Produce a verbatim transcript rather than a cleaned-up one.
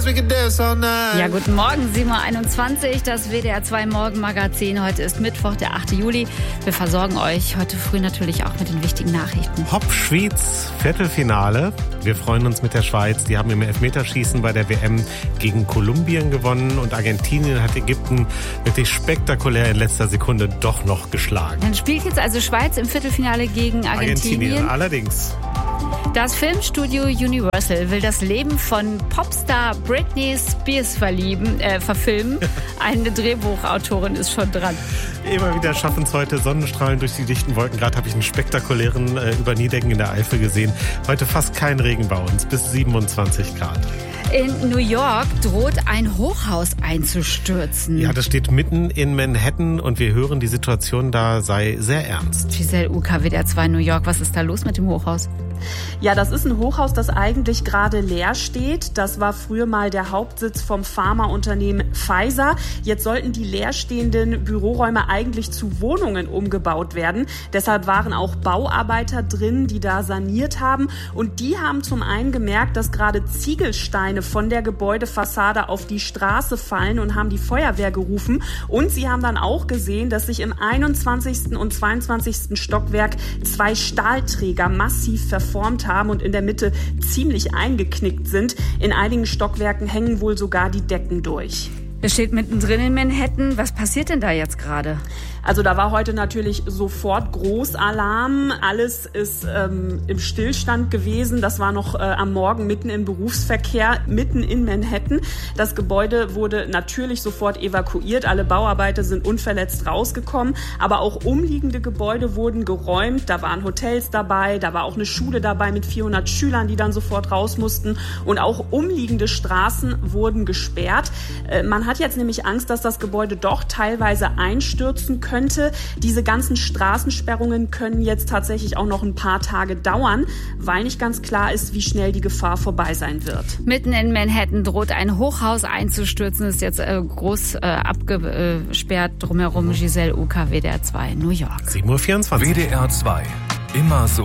Ja, guten Morgen, sieben Uhr einundzwanzig, das W D R zwei Morgenmagazin. Heute ist Mittwoch, der achte Juli. Wir versorgen euch heute früh natürlich auch mit den wichtigen Nachrichten. Hopp-Schwyz Viertelfinale. Wir freuen uns mit der Schweiz. Die haben im Elfmeterschießen bei der W M gegen Kolumbien gewonnen. Und Argentinien hat Ägypten wirklich spektakulär in letzter Sekunde doch noch geschlagen. Dann spielt jetzt also Schweiz im Viertelfinale gegen Argentinien. Argentinien, allerdings. Das Filmstudio Universal will das Leben von Popstar Britney Spears verlieben, äh, verfilmen. Eine Drehbuchautorin ist schon dran. Immer wieder schaffen es heute Sonnenstrahlen durch die dichten Wolken. Gerade habe ich einen spektakulären äh, Überniedecken in der Eifel gesehen. Heute fast kein Regen bei uns, bis siebenundzwanzig Grad. In New York droht ein Hochhaus einzustürzen. Ja, das steht mitten in Manhattan und wir hören, die Situation da sei sehr ernst. Giselle Uka, W D R zwei New York, was ist da los mit dem Hochhaus? Ja, das ist ein Hochhaus, das eigentlich gerade leer steht. Das war früher mal der Hauptsitz vom Pharmaunternehmen Pfizer. Jetzt sollten die leerstehenden Büroräume eigentlich zu Wohnungen umgebaut werden. Deshalb waren auch Bauarbeiter drin, die da saniert haben. Und die haben zum einen gemerkt, dass gerade Ziegelsteine von der Gebäudefassade auf die Straße fallen und haben die Feuerwehr gerufen. Und sie haben dann auch gesehen, dass sich im einundzwanzigsten und zweiundzwanzigsten Stockwerk zwei Stahlträger massiv verformt haben und in der Mitte ziemlich eingeknickt sind. In einigen Stockwerken hängen wohl sogar die Decken durch. Es steht mittendrin in Manhattan. Was passiert denn da jetzt gerade? Also da war heute natürlich sofort Großalarm. Alles ist ähm, im Stillstand gewesen. Das war noch äh, am Morgen mitten im Berufsverkehr, mitten in Manhattan. Das Gebäude wurde natürlich sofort evakuiert. Alle Bauarbeiter sind unverletzt rausgekommen. Aber auch umliegende Gebäude wurden geräumt. Da waren Hotels dabei, da war auch eine Schule dabei mit vierhundert Schülern, die dann sofort raus mussten. Und auch umliegende Straßen wurden gesperrt. Äh, man hat jetzt nämlich Angst, dass das Gebäude doch teilweise einstürzen könnte. Könnte. Diese ganzen Straßensperrungen können jetzt tatsächlich auch noch ein paar Tage dauern, weil nicht ganz klar ist, wie schnell die Gefahr vorbei sein wird. Mitten in Manhattan droht ein Hochhaus einzustürzen, ist jetzt äh, groß äh, abgesperrt drumherum. Giselle Uka, W D R zwei, New York. sieben Uhr vierundzwanzig. W D R zwei, immer so.